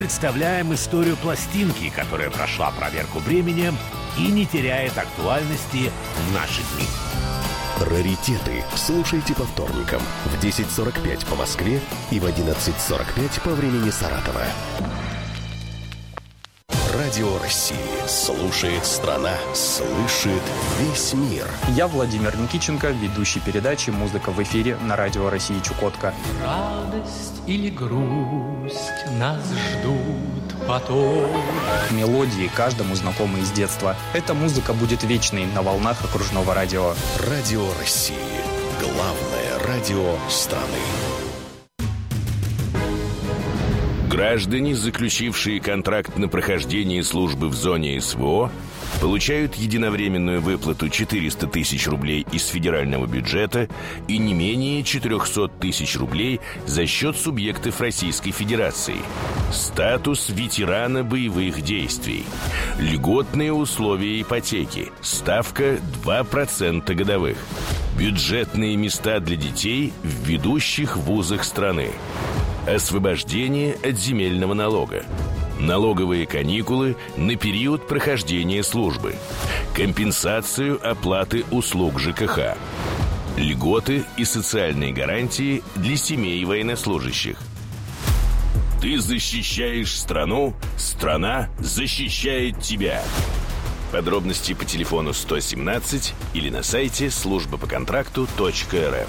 Представляем историю пластинки, которая прошла проверку временем и не теряет актуальности в наши дни. Раритеты слушайте по вторникам в 10:45 по Москве и в 11:45 по времени Саратова. Радио России. Слушает страна, слышит весь мир. Я Владимир Никитченко, ведущий передачи «Музыка в эфире» на Радио России Чукотка. Радость или грусть нас ждут потом. Мелодии каждому знакомы из детства. Эта музыка будет вечной на волнах окружного радио. Радио России. Главное радио страны. Граждане, заключившие контракт на прохождение службы в зоне СВО, получают единовременную выплату 400 тысяч рублей из федерального бюджета и не менее 400 тысяч рублей за счет субъектов Российской Федерации. Статус ветерана боевых действий. Льготные условия ипотеки. Ставка 2% годовых. Бюджетные места для детей в ведущих вузах страны. Освобождение от земельного налога. Налоговые каникулы на период прохождения службы. Компенсацию оплаты услуг ЖКХ. Льготы и социальные гарантии для семей военнослужащих. Ты защищаешь страну, страна защищает тебя. Подробности по телефону 117 или на сайте службапоконтракту.рф.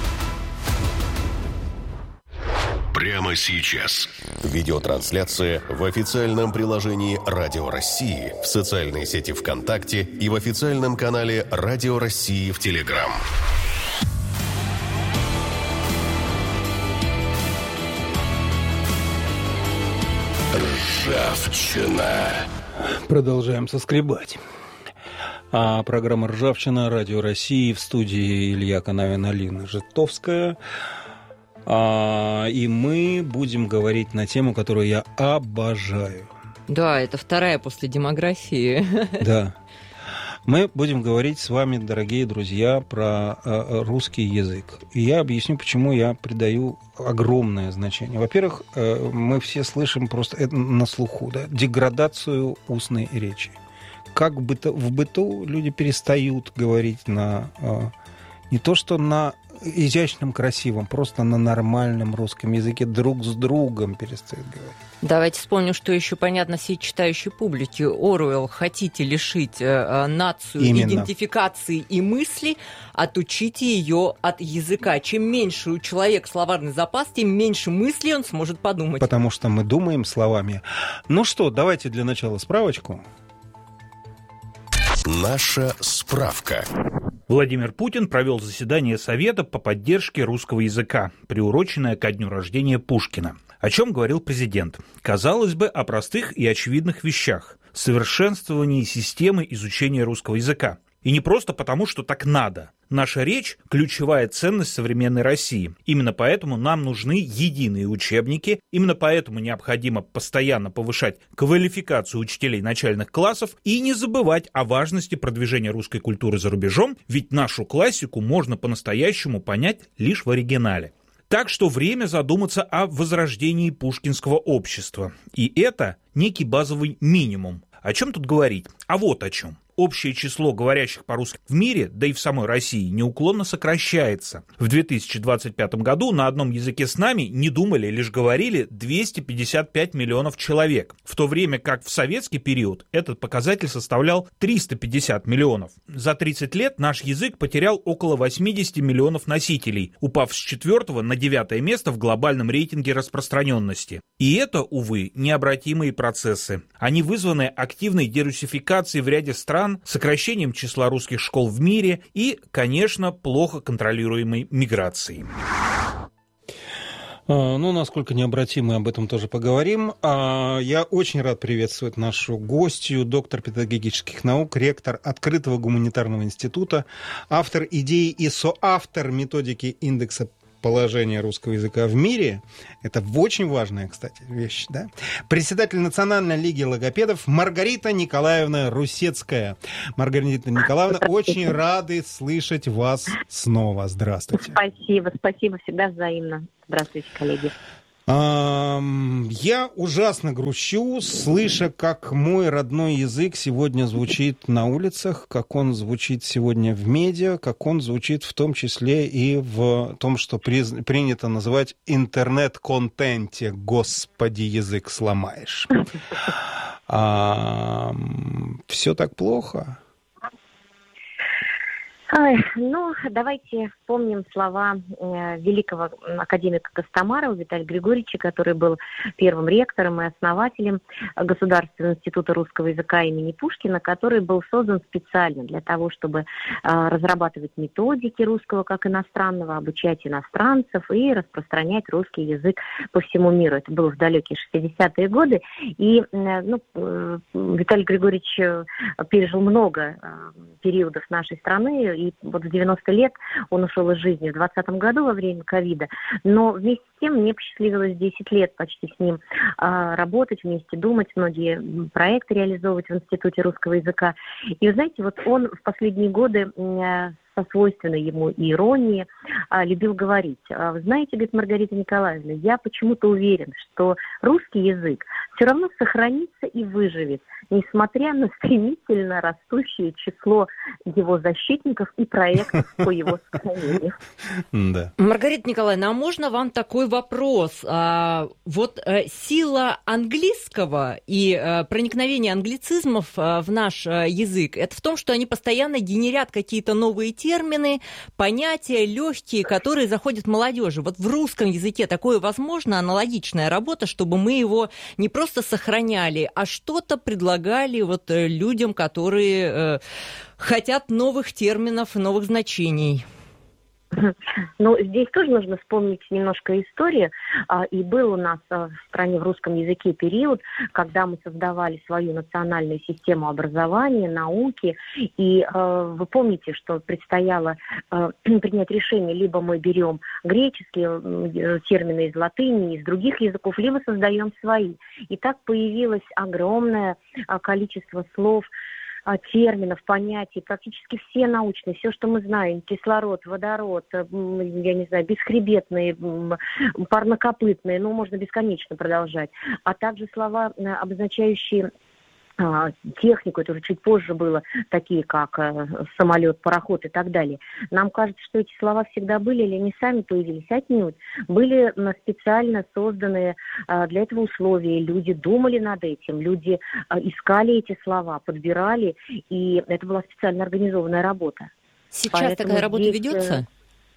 Прямо сейчас. Видеотрансляция в официальном приложении Радио России, в социальной сети ВКонтакте и в официальном канале Радио России в Телеграм. Ржавчина. Продолжаем соскребать. Программа «Ржавчина», Радио России, в студии Илья Канавин, Алина Житовская. И мы будем говорить на тему, которую я обожаю. Да, это вторая после демографии. Да. Мы будем говорить с вами, дорогие друзья, про русский язык. И я объясню, почему я придаю огромное значение. Во-первых, мы все слышим просто это на слуху, да, деградацию устной речи. Как в быту люди перестают говорить на... не то что на изящном, красивом, просто на нормальном русском языке друг с другом перестают говорить. Давайте вспомним, что еще понятно всей читающей публике. Оруэлл: хотите лишить нацию идентификации и мысли, отучите ее от языка. Чем меньше у человека словарный запас, тем меньше мыслей он сможет подумать. Потому что мы думаем словами. Ну что, давайте для начала справочку. Наша справка. Владимир Путин провел заседание Совета по поддержке русского языка, приуроченное ко дню рождения Пушкина. О чем говорил президент? Казалось бы, о простых и очевидных вещах. Совершенствовании системы изучения русского языка. И не просто потому, что так надо. Наша речь – ключевая ценность современной России. Именно поэтому нам нужны единые учебники, именно поэтому необходимо постоянно повышать квалификацию учителей начальных классов и не забывать о важности продвижения русской культуры за рубежом, ведь нашу классику можно по-настоящему понять лишь в оригинале. Так что время задуматься о возрождении пушкинского общества. И это некий базовый минимум. О чем тут говорить? А вот о чем. Общее число говорящих по-русски в мире, да и в самой России, неуклонно сокращается. В 2025 году на одном языке с нами не думали, лишь говорили 255 миллионов человек, в то время как в советский период этот показатель составлял 350 миллионов. За 30 лет наш язык потерял около 80 миллионов носителей, упав с 4 на 9 место в глобальном рейтинге распространенности. И это, увы, необратимые процессы. Они вызваны активной дерусификацией в ряде стран, сокращением числа русских школ в мире и, конечно, плохо контролируемой миграцией. Ну, насколько необратимы, об этом тоже поговорим. Я очень рад приветствовать нашу гостью, доктор педагогических наук, ректор Открытого гуманитарного института, автор идеи и соавтор методики индекса положения русского языка в мире. Это очень важная, кстати, вещь, да? Председатель Национальной лиги логопедов Маргарита Николаевна Русецкая. Маргарита Николаевна, очень рады слышать вас снова. Здравствуйте. Спасибо, всегда взаимно. Здравствуйте, коллеги. Я ужасно грущу, слыша, как мой родной язык сегодня звучит на улицах, как он звучит сегодня в медиа, как он звучит в том числе и в том, что принято называть интернет-контенте. Господи, язык сломаешь. Все так плохо? Давайте вспомним слова великого академика Костомарова Виталия Григорьевича, который был первым ректором и основателем Государственного института русского языка имени Пушкина, который был создан специально для того, чтобы разрабатывать методики русского как иностранного, обучать иностранцев и распространять русский язык по всему миру. Это было в далекие 60-е годы. И Виталий Григорьевич пережил много периодов нашей страны, и вот в 90 лет он ушел из жизни в 2020 году во время ковида. Но вместе с тем мне посчастливилось 10 лет почти с ним работать вместе, думать, многие проекты реализовывать в Институте русского языка. И вы знаете, вот он в последние годы со свойственной ему иронии любил говорить. Вы знаете, говорит Маргарита Николаевна, я почему-то уверен, что русский язык все равно сохранится и выживет, несмотря на стремительно растущее число его защитников и проектов по его сохранению. Да. Маргарита Николаевна, а можно вам такой вопрос? Сила английского и проникновение англицизмов в наш язык, это в том, что они постоянно генерят какие-то новые термины, понятия легкие, которые заходят в молодежи. Вот в русском языке такое возможно, аналогичная работа, чтобы мы его не просто сохраняли, а что-то предлагали людям, которые хотят новых терминов, новых значений. Здесь тоже нужно вспомнить немножко истории. И был у нас в стране в русском языке период, когда мы создавали свою национальную систему образования, науки. И вы помните, что предстояло принять решение, либо мы берем греческие термины из латыни, из других языков, либо создаем свои. И так появилось огромное количество слов, терминов, понятий, практически все научные, все, что мы знаем, кислород, водород, бесхребетные, парнокопытные, можно бесконечно продолжать, а также слова, обозначающие технику, это уже чуть позже было, такие как самолет, пароход и так далее. Нам кажется, что эти слова всегда были, или они сами появились, отнюдь. Были специально созданные для этого условия. Люди думали над этим, люди искали эти слова, подбирали, и это была специально организованная работа. Сейчас поэтому такая работа ведется?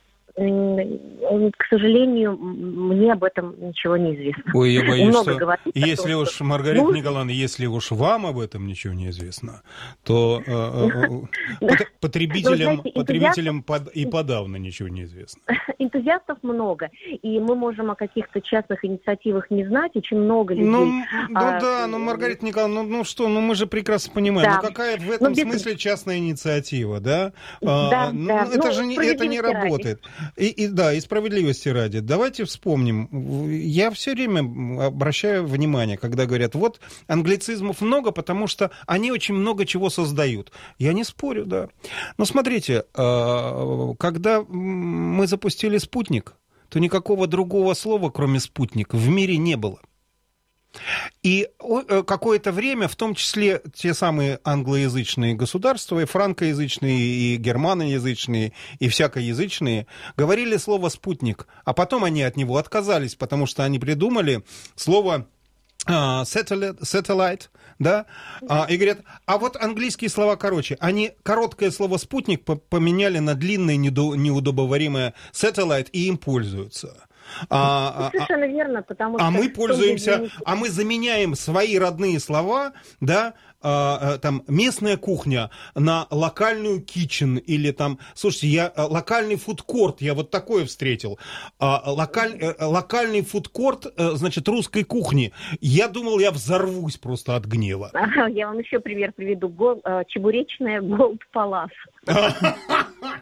К сожалению, мне об этом ничего не известно. Ой, я боюсь, что если уж, Маргарита Николаевна, если уж вам об этом ничего не известно, то потребителям и подавно ничего не известно. Энтузиастов много, и мы можем о каких-то частных инициативах не знать, очень много людей. Маргарита Николаевна, мы же прекрасно понимаем, какая в этом смысле частная инициатива, да? Это не работает. И справедливости ради. Давайте вспомним. Я все время обращаю внимание, когда говорят, англицизмов много, потому что они очень много чего создают. Я не спорю, да. Но смотрите, когда мы запустили «Спутник», то никакого другого слова, кроме «спутник», в мире не было. И какое-то время, в том числе те самые англоязычные государства, и франкоязычные, и германоязычные, и всякоязычные, говорили слово «спутник», а потом они от него отказались, потому что они придумали слово satellite, да, и говорят, английские слова короче. Они короткое слово «спутник» поменяли на длинное, неудобоваримое satellite, и им пользуются. Совершенно верно, потому что... мы пользуемся, мы заменяем свои родные слова, да, местная кухня на локальную kitchen, или слушайте, локальный фудкорт, я такое встретил, локальный фудкорт, значит, русской кухни. Я думал, я взорвусь просто от гнева. Я вам еще пример приведу. Чебуречная Gold Palace.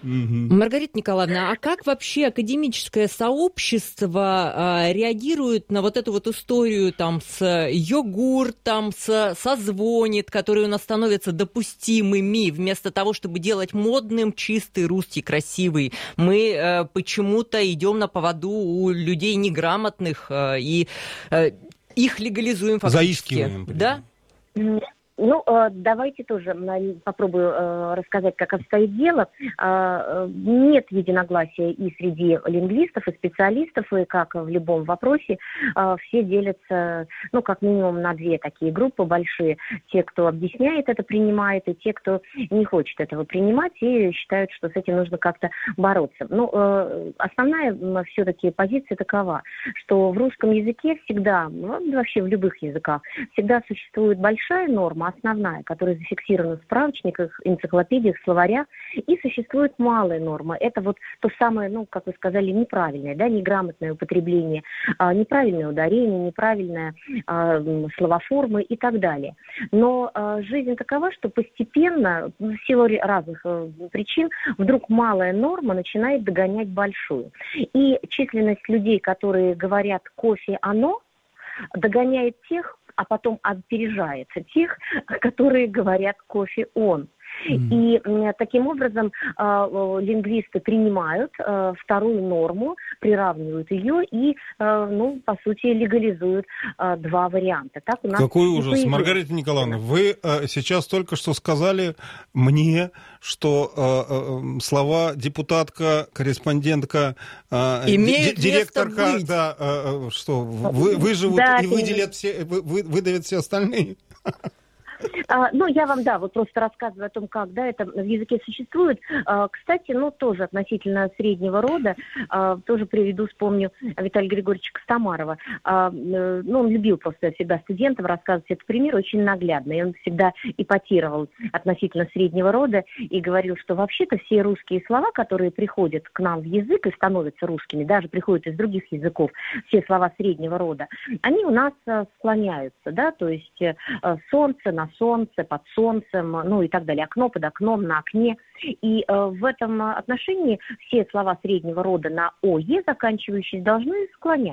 Маргарита Николаевна, а как вообще академическое сообщество реагирует на вот эту вот историю там с йогуртом, созвонит, которые у нас становятся допустимыми, вместо того, чтобы делать модным чистый русский красивый? Мы почему-то идем на поводу у людей неграмотных и их легализуем фактически. Заискиваем. Да? Ну, давайте тоже попробую рассказать, как обстоит дело. Нет единогласия и среди лингвистов, и специалистов, и как в любом вопросе, все делятся, ну, как минимум на две такие группы большие. Те, кто объясняет это, принимает, и те, кто не хочет этого принимать и считают, что с этим нужно как-то бороться. Ну, основная все-таки позиция такова, что в русском языке всегда, ну, вообще в любых языках, всегда существует большая норма, основная, которая зафиксирована в справочниках, энциклопедиях, словарях, и существует малая норма. Это вот то самое, ну, как вы сказали, неправильное, да, неграмотное употребление, неправильное ударение, неправильная словоформы и так далее. Но жизнь такова, что постепенно, в силу разных причин, вдруг малая норма начинает догонять большую. И численность людей, которые говорят «кофе, оно», догоняет тех, а потом опережает тех, которые говорят «кофе, он». И таким образом лингвисты принимают вторую норму, приравнивают ее и, ну, по сути, легализуют два варианта. Так у нас какой ужас. Маргарита Николаевна, вы сейчас только что сказали мне, что слова депутатка, корреспондентка, директорка, да, что выживут и выдавят все остальные. Ну, я вам, да, вот просто рассказываю о том, как, да, это в языке существует. Кстати, ну, тоже относительно среднего рода, тоже вспомню Виталия Григорьевича Костомарова. Ну, он любил просто всегда студентам рассказывать этот пример очень наглядно, и он всегда ипотировал относительно среднего рода и говорил, что вообще-то все русские слова, которые приходят к нам в язык и становятся русскими, даже приходят из других языков, все слова среднего рода, они у нас склоняются, да, то есть солнце, на солнце, под солнцем, ну и так далее, окно под окном, на окне. И в этом отношении все слова среднего рода на «ое» заканчивающиеся должны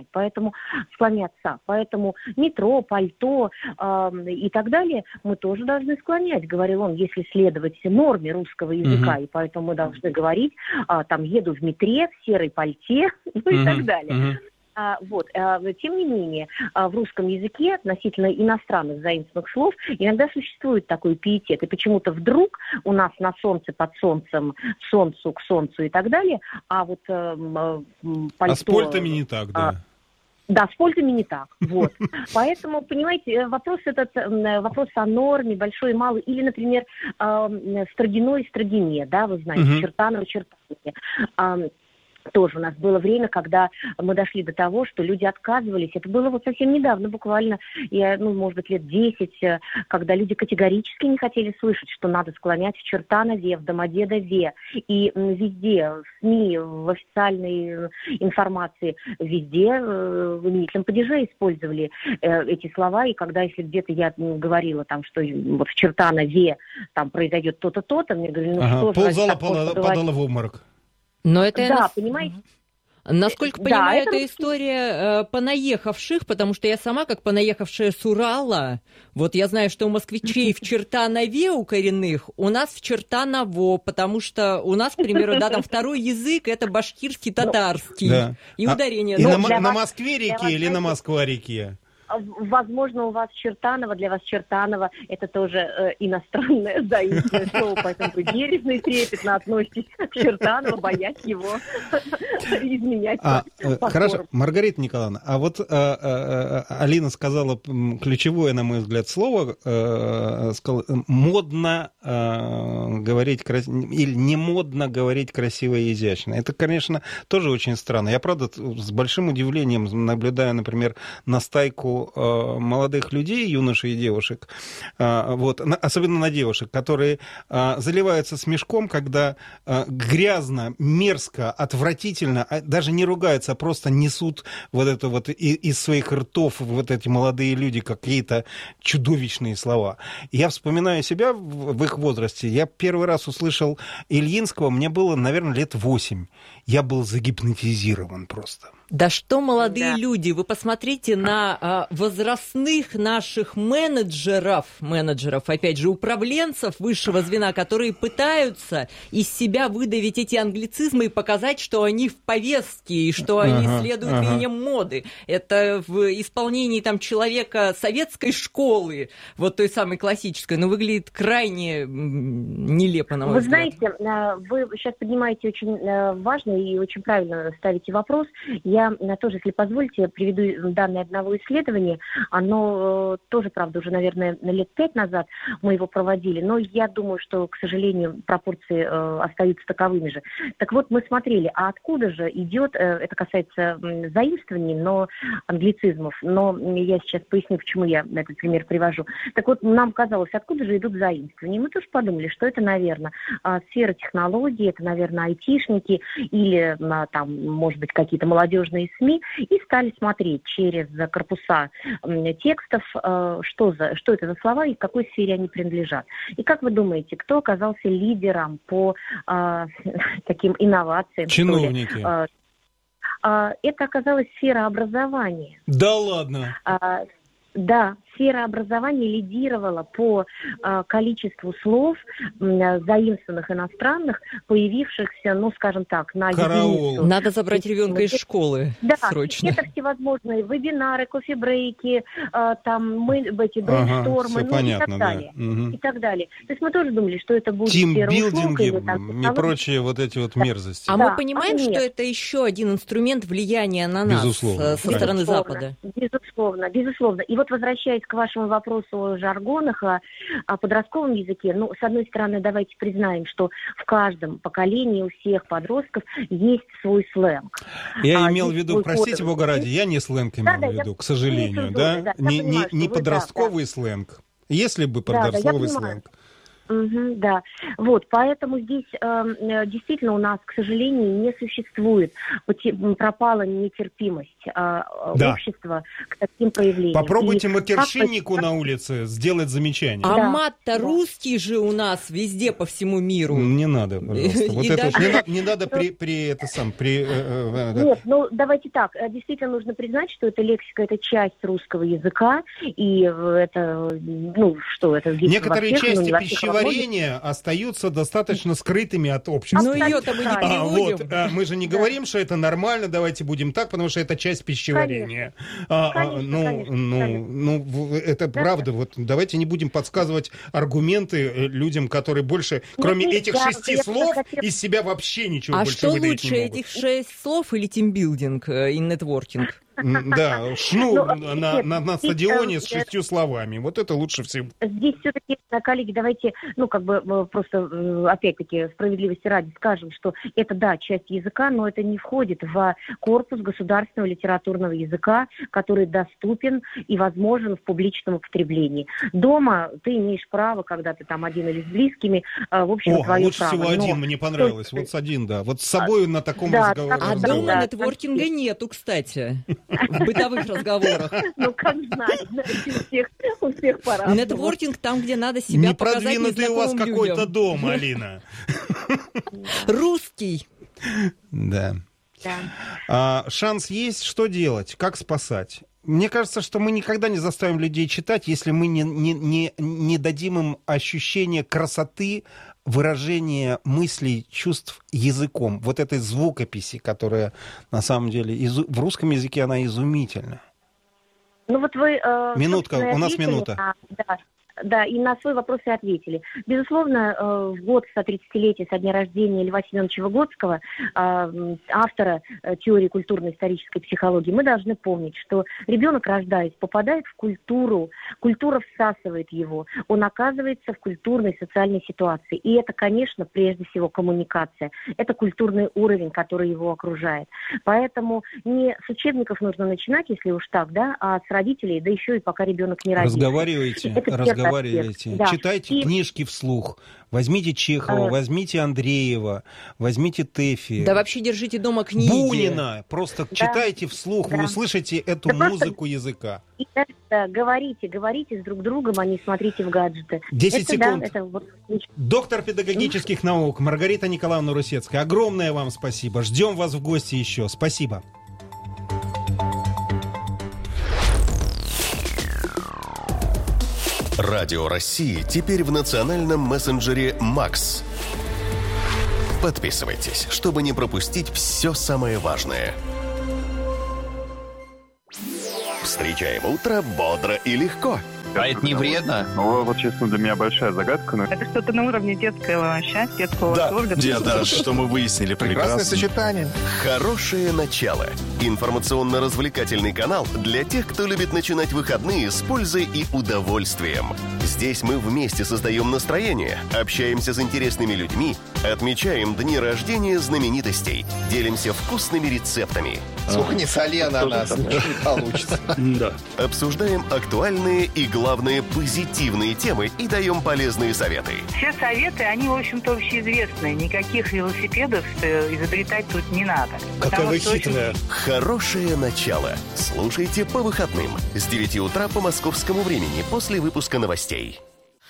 склоняться. Поэтому метро, пальто и так далее мы тоже должны склонять, говорил он, если следовать норме русского языка. И поэтому мы должны говорить, там, еду в метре, в серой пальте, ну и так далее. Вот. Тем не менее, в русском языке относительно иностранных заимствованных слов иногда существует такой пиетет. И почему-то вдруг у нас на солнце, под солнцем, солнцу, к солнцу и так далее, а вот пальто... А с польтами не так, да. Да, с пользами не так. Вот. Поэтому, понимаете, вопрос о норме, большой и малый, или, например, Строгино и Строгине, да, вы знаете, Чертаново, Чертанове. Тоже у нас было время, когда мы дошли до того, что люди отказывались. Это было вот совсем недавно, буквально, может быть, лет 10, когда люди категорически не хотели слышать, что надо склонять в Чертанове, в Домодедове. И везде, в СМИ, в официальной информации, везде в именительном падеже использовали эти слова. И когда, если где-то я говорила, там, что вот в Чертанове там произойдет то-то, то-то, мне говорили, что... Ползала падала в обморок. Но это, да, понимаете? Насколько понимаю, это история понаехавших, потому что я сама, как понаехавшая с Урала, вот я знаю, что у москвичей в Чертанове у коренных, у нас в Чертаново, потому что у нас, к примеру, да, там второй язык — это башкирский, татарский, да. И ударение. И на Москве-реке или на Москва-реке? Возможно, у вас Чертаново, для вас Чертаново это тоже иностранное заимственное слово, поэтому вы бережно и трепетно относитесь к Чертаново, боясь его изменять. Хорошо, Маргарита Николаевна, а вот Алина сказала ключевое, на мой взгляд, слово, модно говорить или не модно говорить красиво и изящно. Это, конечно, тоже очень странно. Я, правда, с большим удивлением наблюдаю, например, настайку у молодых людей, юношей и девушек, вот, особенно на девушек, которые заливаются смешком, когда грязно, мерзко, отвратительно, даже не ругаются, а просто несут вот это вот из своих ртов вот эти молодые люди какие-то чудовищные слова. Я вспоминаю себя в их возрасте. Я первый раз услышал Ильинского, мне было, наверное, лет 8. Я был загипнотизирован просто. Да что молодые люди, вы посмотрите на возрастных наших менеджеров, опять же, управленцев высшего звена, которые пытаются из себя выдавить эти англицизмы и показать, что они в повестке и что они следуют линиям моды. Это в исполнении там человека советской школы, вот той самой классической, но выглядит крайне нелепо, на мой взгляд. Вы знаете, вы сейчас поднимаете очень важный и очень правильно ставите вопрос. Я тоже, если позволите, приведу данные одного исследования. Оно тоже, правда, уже, наверное, лет 5 назад мы его проводили, но я думаю, что, к сожалению, пропорции остаются таковыми же. Так вот, мы смотрели, а откуда же идет, это касается заимствований, но англицизмов, но я сейчас поясню, почему я этот пример привожу. Так вот, нам казалось, откуда же идут заимствования. Мы тоже подумали, что это, наверное, сфера технологий, это, наверное, айтишники или, там, может быть, какие-то молодежные СМИ, и стали смотреть через корпуса текстов, что это за слова и в какой сфере они принадлежат. И как вы думаете, кто оказался лидером по таким инновациям? Чиновники. Это оказалась сфера образования. Да ладно? Да, сфера образования лидировала по количеству слов, заимствованных иностранных, появившихся, ну, скажем так, на единицу. Надо забрать ребенка из школы срочно. Это всевозможные вебинары, кофе-брейки, там эти брейнштормы, и так далее. И так далее. То есть мы тоже думали, что это будет сфера услуг. И прочие вот эти вот мерзости. А мы понимаем, что это еще один инструмент влияния на нас со стороны Запада? Безусловно. И вот возвращаясь к вашему вопросу о жаргонах, о подростковом языке, ну, с одной стороны, давайте признаем, что в каждом поколении у всех подростков есть свой сленг. Я имел в виду, простите бога ради, я не сленг имел в виду, к сожалению, не подростковый сленг. Если бы подростковый сленг. Да, вот, поэтому здесь действительно у нас, к сожалению, не существует, пропала нетерпимость общества к таким проявлениям. Попробуйте матершиннику на улице сделать замечание. А мат-то русский же у нас везде по всему миру. Не надо, пожалуйста. Вот это не надо Нет, ну давайте так, действительно нужно признать, что эта лексика, это часть русского языка, и это, ну что, это... Некоторые части пищеварения остаются достаточно скрытыми от общества. Ну ее-то мы не переводим. Мы же не говорим, что это нормально, давайте будем так, потому что это часть пищеварения. Это правда. Вот давайте не будем подсказывать аргументы людям, которые больше, кроме этих 6 слов, из себя вообще ничего больше выдавить не могут. А что лучше, этих 6 слов или тимбилдинг и нетворкинг? Да, на стадионе с 6 словами. Вот это лучше всего. Здесь все-таки, коллеги, давайте, просто, опять-таки, справедливости ради скажем, что это, да, часть языка, но это не входит в корпус государственного литературного языка, который доступен и возможен в публичном употреблении. Дома ты имеешь право, когда ты там один или с близкими, в общем, твое лучше право. всего один, мне понравилось. Вот с один, да. Вот с собой на таком разговоре. А дома нетворкинга нету, кстати. В бытовых разговорах. Ну, как знать, у всех по-разному. Нетворкинг там, где надо себя показать незнакомым людям. Не продвинутый у вас какой-то дом, Алина. Русский. Да. Шанс есть, что делать? Как спасать? Мне кажется, что мы никогда не заставим людей читать, если мы не дадим им ощущение красоты, выражение мыслей, чувств языком. Вот этой звукописи, которая на самом деле в русском языке она изумительна. Ну вот вы... Минутка, у нас минута. Да, и на свой вопрос и ответили. Безусловно, в год 130-летия со дня рождения Льва Семеновича Выгодского, автора теории культурно-исторической психологии, мы должны помнить, что ребенок, рождаясь, попадает в культуру, культура всасывает его, он оказывается в культурной, социальной ситуации. И это, конечно, прежде всего коммуникация, это культурный уровень, который его окружает. Поэтому не с учебников нужно начинать, если уж так, да, а с родителей, да еще и пока ребенок не родится. Разговаривайте, да. читайте книжки вслух. Возьмите Чехова, возьмите Андреева, возьмите Тэфи. Да вообще держите дома книги. Бунина. Просто читайте вслух, вы услышите эту музыку языка. И говорите с друг другом, а не смотрите в гаджеты. 10 секунд. Доктор педагогических наук Маргарита Николаевна Русецкая, огромное вам спасибо. Ждем вас в гости еще. Спасибо. Радио России теперь в национальном мессенджере «Макс». Подписывайтесь, чтобы не пропустить все самое важное. Встречаем утро бодро и легко. А это не вредно? Ну, вот, честно, для меня большая загадка. Но... Это что-то на уровне детского счастья, детского восторга. Да, что мы выяснили. Прекрасное сочетание. Хорошее начало. Информационно-развлекательный канал для тех, кто любит начинать выходные с пользой и удовольствием. Здесь мы вместе создаем настроение, общаемся с интересными людьми, отмечаем дни рождения знаменитостей, делимся вкусными рецептами. Сколько не соли ананас, не получится. Да. Обсуждаем актуальные и, главное, позитивные темы и даем полезные советы. Все советы, они, в общем-то, общеизвестные. Никаких велосипедов изобретать тут не надо. Какая вы хитрая. Хорошее начало. Слушайте по выходным с 9 утра по московскому времени после выпуска новостей.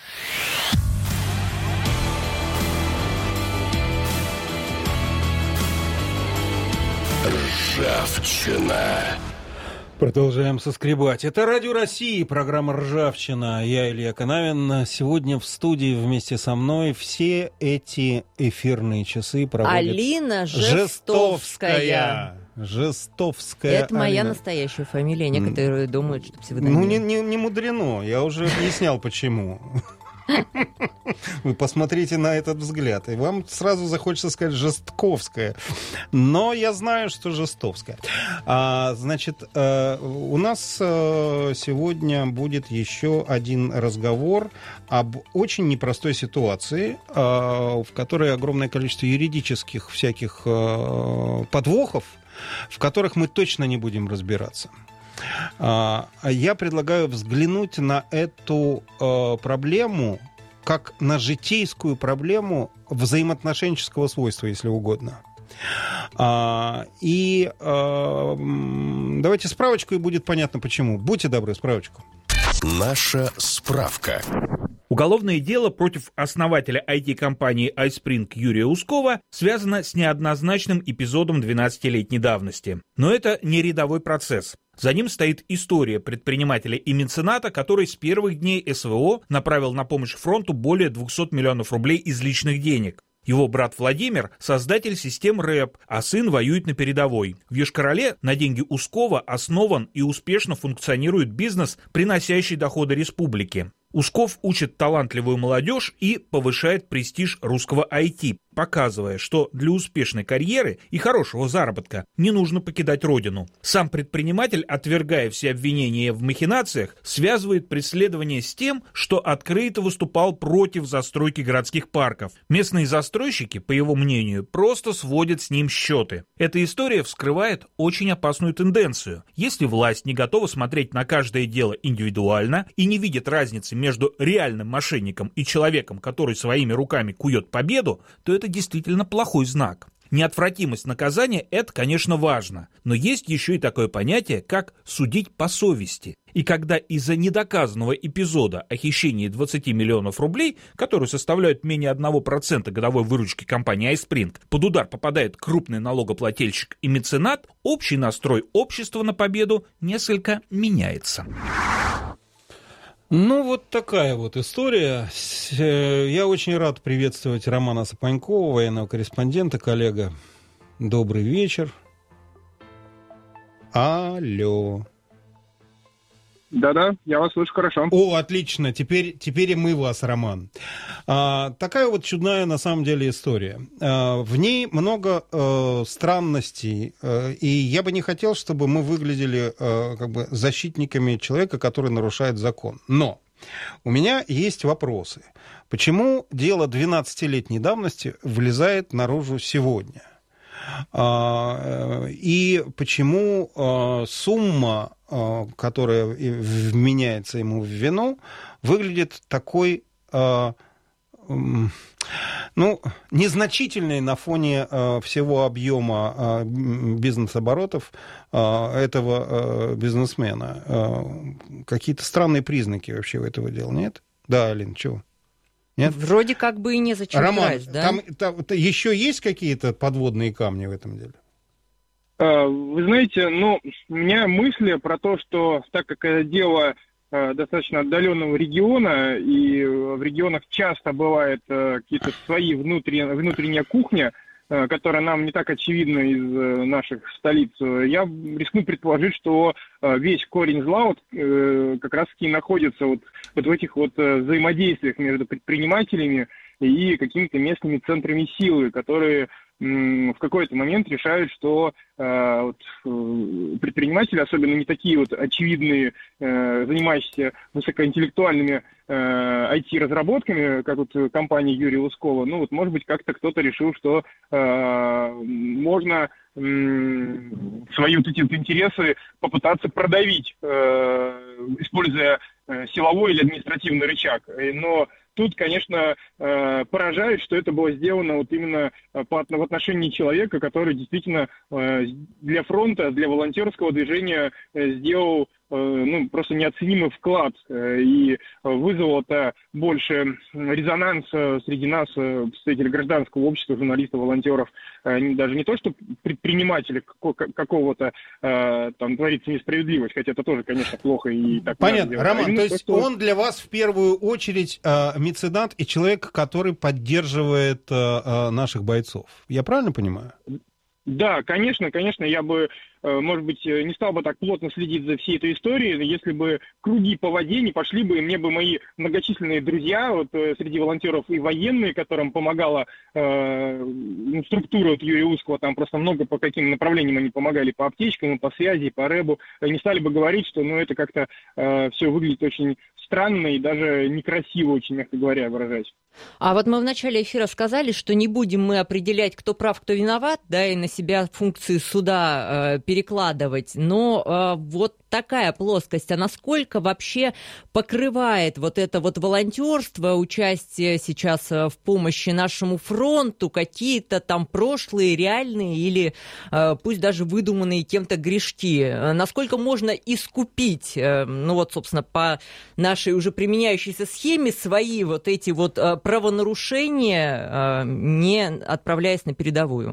Ржавчина. Продолжаем соскребать. Это Радио России, программа «Ржавчина». Я Илья Канавин. Сегодня в студии вместе со мной все эти эфирные часы проводит Алина Жестовская. Жестовская. Это моя настоящая фамилия. Некоторые думают, что псевдоним. Ну, не мудрено. Я уже объяснял, почему. Вы посмотрите на этот взгляд, и вам сразу захочется сказать Жестковская. Но я знаю, что Жестовская. Значит, у нас сегодня будет еще один разговор об очень непростой ситуации, в которой огромное количество юридических всяких подвохов, в которых мы точно не будем разбираться. Я предлагаю взглянуть на эту проблему как на житейскую проблему взаимоотношенческого свойства, если угодно. И давайте справочку, и будет понятно почему. Будьте добры, справочку. Наша справка. Уголовное дело против основателя IT-компании iSpring Юрия Ускова связано с неоднозначным эпизодом 12-летней давности. Но это не рядовой процесс. За ним стоит история предпринимателя и мецената, который с первых дней СВО направил на помощь фронту более 200 миллионов рублей из личных денег. Его брат Владимир – создатель систем РЭП, а сын воюет на передовой. В Йошкар-Оле на деньги Ускова основан и успешно функционирует бизнес, приносящий доходы республике. Усков учит талантливую молодежь и повышает престиж русского IT, показывая, что для успешной карьеры и хорошего заработка не нужно покидать родину. Сам предприниматель, отвергая все обвинения в махинациях, связывает преследование с тем, что открыто выступал против застройки городских парков. Местные застройщики, по его мнению, просто сводят с ним счеты. Эта история вскрывает очень опасную тенденцию. Если власть не готова смотреть на каждое дело индивидуально и не видит разницы между реальным мошенником и человеком, который своими руками кует победу, то это действительно плохой знак. Неотвратимость наказания – это, конечно, важно, но есть еще и такое понятие, как судить по совести. И когда из-за недоказанного эпизода о хищении 20 миллионов рублей, которые составляют менее 1% годовой выручки компании iSpring, под удар попадает крупный налогоплательщик и меценат, общий настрой общества на победу несколько меняется. Ну, вот такая вот история. Я очень рад приветствовать Романа Сапанькова, военного корреспондента, коллега. Добрый вечер. Алло. Да-да, я вас слышу хорошо. О, отлично, теперь и мы вас, Роман. Такая вот чудная на самом деле история. В ней много странностей, и я бы не хотел, чтобы мы выглядели как бы защитниками человека, который нарушает закон. Но у меня есть вопросы. Почему дело 12-летней давности вылезает наружу сегодня? И почему сумма, которая вменяется ему в вину, выглядит такой, незначительной на фоне всего объема бизнес-оборотов этого бизнесмена? Какие-то странные признаки вообще у этого дела, нет? Да, Алин, чего? Нет? Вроде как бы и незачем красть, да? Там еще есть какие-то подводные камни в этом деле? Вы знаете, у меня мысли про то, что так как это дело достаточно отдаленного региона, и в регионах часто бывают какие-то свои внутренняя кухня, которая нам не так очевидна из наших столиц, я рискну предположить, что весь корень зла как раз-таки находится вот в этих вот взаимодействиях между предпринимателями и какими-то местными центрами силы, которые в какой-то момент решают, что предприниматели, особенно не такие вот очевидные, занимающиеся высокоинтеллектуальными IT-разработками, как вот компания Юрия Лускова, может быть, как-то кто-то решил, что можно свои вот эти вот интересы попытаться продавить, используя силовой или административный рычаг. Но тут, конечно, поражает, что это было сделано вот именно в отношении человека, который действительно для фронта, для волонтерского движения сделал просто неоценимый вклад, и вызвало это больше резонанс среди нас, представителей гражданского общества, журналистов, волонтеров, даже не то, что предприниматели какого-то там творится несправедливость, хотя это тоже, конечно, плохо и так. Понятно, Роман, то есть он для вас в первую очередь меценат и человек, который поддерживает наших бойцов. Я правильно понимаю? Да, конечно, я бы, может быть, не стал бы так плотно следить за всей этой историей, если бы круги по воде не пошли бы, и мне бы мои многочисленные друзья, вот среди волонтеров и военные, которым помогала структура Юрия Узкого, там просто много по каким направлениям они помогали, по аптечкам, по связи, по рэбу, не стали бы говорить, что это как-то все выглядит очень странно и даже некрасиво, очень, мягко говоря, выражаясь. А вот мы в начале эфира сказали, что не будем мы определять, кто прав, кто виноват, да, и на себя функции суда перекладывать, но вот такая плоскость, а насколько вообще покрывает вот это вот волонтерство, участие сейчас в помощи нашему фронту, какие-то там прошлые, реальные или пусть даже выдуманные кем-то грешки, насколько можно искупить, собственно, по нашей уже применяющейся схеме свои вот эти вот правонарушения, не отправляясь на передовую?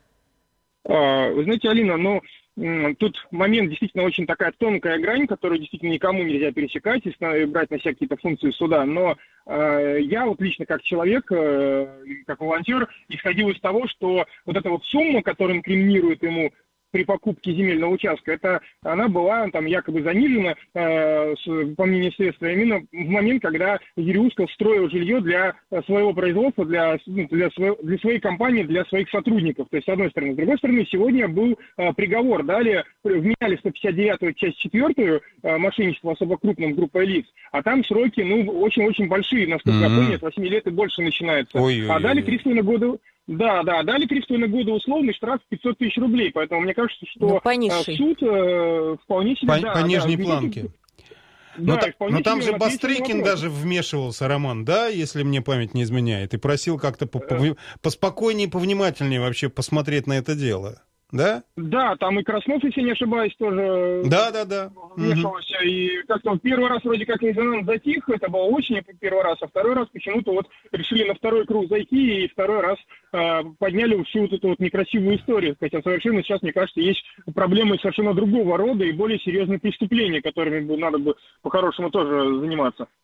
Вы знаете, Алина, тут момент действительно очень такая тонкая грань, которую действительно никому нельзя пересекать и брать на себя какие-то функции суда, но я вот лично как человек, как волонтер, исходил из того, что вот эта вот сумма, которую инкриминирует ему при покупке земельного участка, она была там якобы занижена, по мнению следствия, именно в момент, когда Юрий Узков строил жилье для своего производства, для своей компании, для своих сотрудников. То есть, с одной стороны. С другой стороны, сегодня был приговор. Далее вменяли 159-ю часть 4 мошенничество особо крупным группой лиц, а там сроки, очень-очень большие, насколько я помню, от 8 лет и больше начинается. А дали 3,5 года... Да, дали 3,5 года условный штраф 500 тысяч рублей, поэтому мне кажется, что суд вполне себе... По нижней планке. Но там же Бастрыкин даже вмешивался, Роман, да, если мне память не изменяет, и просил как-то поспокойнее, повнимательнее вообще посмотреть на это дело. Да? Да, там и Краснов, если не ошибаюсь, тоже вмешивался. И как-то первый раз вроде как резонанс затих, это было очень первый раз, а второй раз почему-то вот решили на второй круг зайти и второй раз подняли всю вот эту вот некрасивую историю. Хотя совершенно сейчас, мне кажется, есть проблемы совершенно другого рода и более серьезные преступления, которыми надо бы по-хорошему тоже заниматься.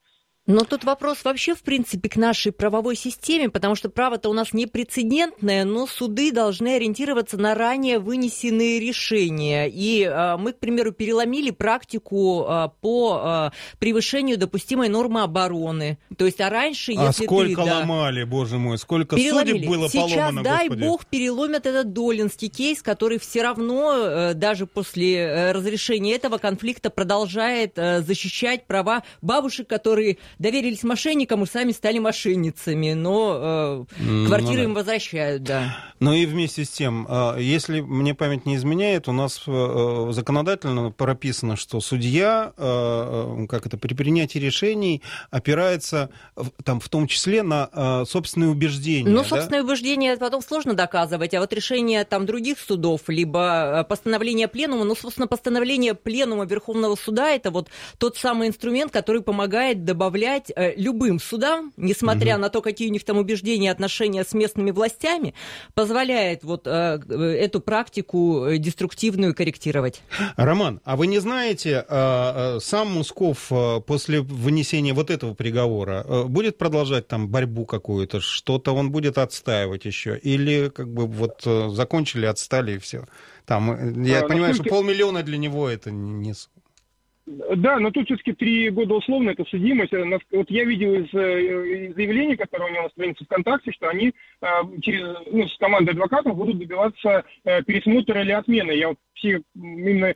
Но тут вопрос вообще, в принципе, к нашей правовой системе, потому что право-то у нас непрецедентное, но суды должны ориентироваться на ранее вынесенные решения. И мы, к примеру, переломили практику по превышению допустимой нормы обороны. То есть, а раньше, если сколько ломали, боже мой, сколько судеб было поломано, сейчас, дай Господи. бог, переломят этот долинский кейс, который все равно, даже после разрешения этого конфликта, продолжает защищать права бабушек, которые доверились мошенникам и сами стали мошенницами, но квартиры им возвращают, да. Ну и вместе с тем, если мне память не изменяет, у нас законодательно прописано, что судья, при принятии решений опирается там, в том числе на собственные убеждения. Ну, собственные убеждения потом сложно доказывать, а вот решение там других судов, либо постановление пленума, ну, собственно, постановление пленума Верховного суда — это вот тот самый инструмент, который помогает добавлять любым судам, несмотря на то, какие у них там убеждения, отношения с местными властями, позволяет вот эту практику деструктивную корректировать. Роман, а вы не знаете, сам Усков после вынесения вот этого приговора будет продолжать там борьбу какую-то, что-то он будет отстаивать еще, или как бы вот закончили, отстали и все? Там, я понимаю, что 500 000 для него это не... Да, но тут все-таки 3 года условно, это судимость. Вот я видел из заявления, которое у него на странице ВКонтакте, что они с командой адвокатов будут добиваться пересмотра или отмены. Я вот все именно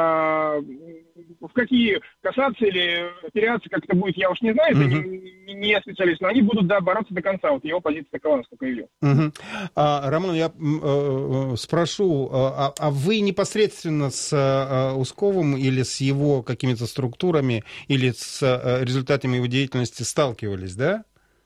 в какие касаться или операции, как это будет, я уж не знаю, это не я специалист, но они будут бороться до конца. Вот его позиция такова, насколько я видел. Роман, я спрошу, а вы непосредственно с Усковым или с его какими-то структурами или с результатами его деятельности сталкивались, да?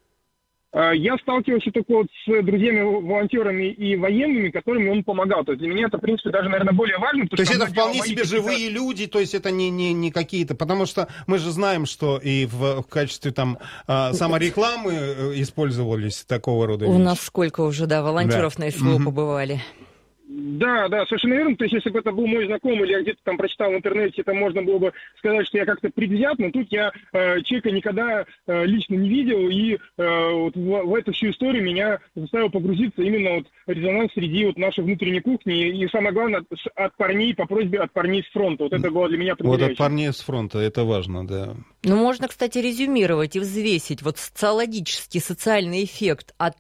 Я сталкивался только вот с друзьями-волонтерами и военными, которыми он помогал. То есть для меня это, в принципе, даже, наверное, более важно. То есть это вполне себе живые люди, то есть это не какие-то... Потому что мы же знаем, что и в качестве там саморекламы использовались такого рода вещи. У нас сколько уже, волонтеров на СВО побывали. Да, совершенно верно. То есть, если бы это был мой знакомый, или я где-то там прочитал в интернете, это можно было бы сказать, что я как-то предвзят, но тут я человека никогда лично не видел, и вот в эту всю историю меня заставил погрузиться именно вот резонанс среди вот нашей внутренней кухни, и самое главное, от парней, по просьбе от парней с фронта. Вот это было для меня определяюще. Вот от парней с фронта, это важно, да. Ну, можно, кстати, резюмировать и взвесить вот социологический, социальный эффект от...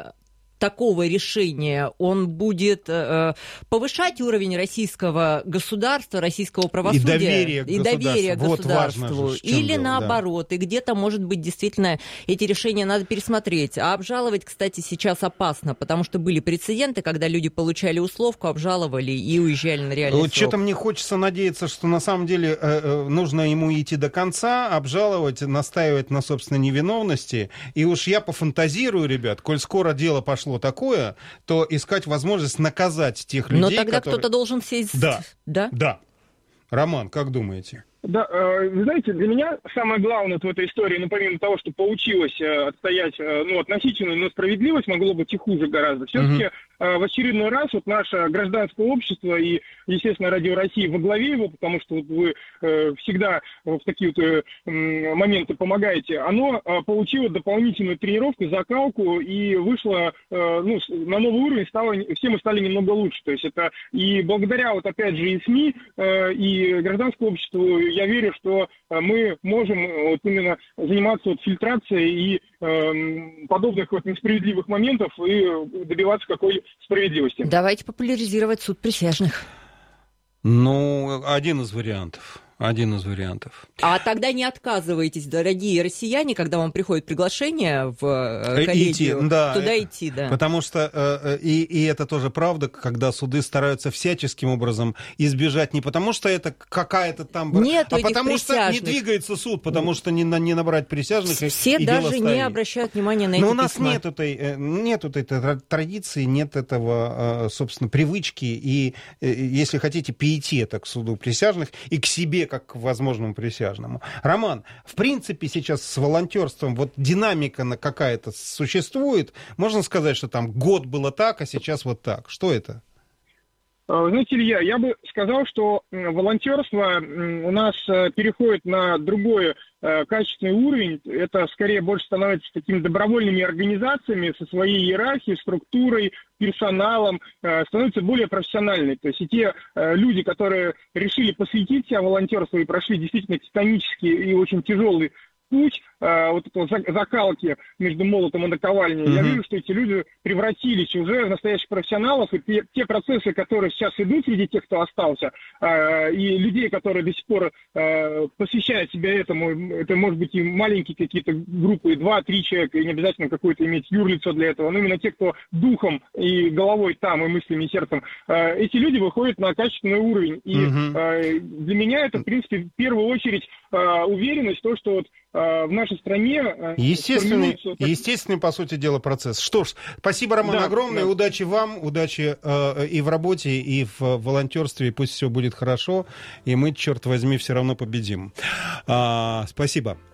такого решения, он будет повышать уровень российского государства, российского правосудия и доверие к государству, вот или наоборот, и где-то, может быть, действительно эти решения надо пересмотреть. А обжаловать, кстати, сейчас опасно, потому что были прецеденты, когда люди получали условку, обжаловали и уезжали на реальный срок. Что-то мне хочется надеяться, что на самом деле нужно ему идти до конца, обжаловать, настаивать на собственной невиновности, и уж я пофантазирую, ребят, коль скоро дело пошло такое, то искать возможность наказать тех людей, которые... Но тогда кто-то должен сесть... Да. Роман, как думаете? Да, вы знаете, для меня самое главное в этой истории, помимо того, что получилось отстоять, относительную, но справедливость, могло быть и хуже гораздо, все-таки в очередной раз вот наше гражданское общество и, естественно, Радио России во главе его, потому что вы всегда в такие вот моменты помогаете, оно получило дополнительную тренировку, закалку и вышло на новый уровень, все мы стали немного лучше. То есть это и благодаря, вот опять же, и СМИ, и гражданскому обществу, я верю, что мы можем вот именно заниматься вот фильтрацией и подобных вот несправедливых моментов и добиваться какой справедливости. Давайте популяризировать суд присяжных. Один из вариантов. А тогда не отказывайтесь, дорогие россияне, когда вам приходит приглашение в коллегию, туда идти. Да. Потому что, и это тоже правда, когда суды стараются всяческим образом избежать, не потому что это какая-то там... Нету этих потому присяжных. Что не двигается суд, потому что не набрать присяжных. Все и даже не обращают внимания на эти письма. Но у нас письма. нет этой традиции, нет этого, собственно, привычки, и, если хотите, пиетета к суду присяжных и к себе, как к возможному присяжному. Роман, в принципе, сейчас с волонтерством вот динамика какая-то существует. Можно сказать, что там год было так, а сейчас вот так. Что это? Знаете, Илья, я бы сказал, что волонтерство у нас переходит на другой качественный уровень. Это скорее больше становится такими добровольными организациями со своей иерархией, структурой, персоналом, становится более профессиональной. То есть и те люди, которые решили посвятить себя волонтерству и прошли действительно титанический и очень тяжелый путь вот этого закалки между молотом и наковальней, я вижу, что эти люди превратились уже в настоящих профессионалов, и те процессы, которые сейчас идут среди тех, кто остался, и людей, которые до сих пор посвящают себя этому, это может быть и маленькие какие-то группы, 2-3 человека, и не обязательно какое-то иметь юрлицо для этого, но именно те, кто духом и головой там, и мыслями, и сердцем, эти люди выходят на качественный уровень. И для меня это, в принципе, в первую очередь уверенность, то, что вот в нашей стране... Естественный, по сути дела, процесс. Что ж, спасибо, Роман, огромное. Удачи вам, удачи и в работе, и в волонтерстве. И пусть все будет хорошо. И мы, черт возьми, все равно победим. Спасибо.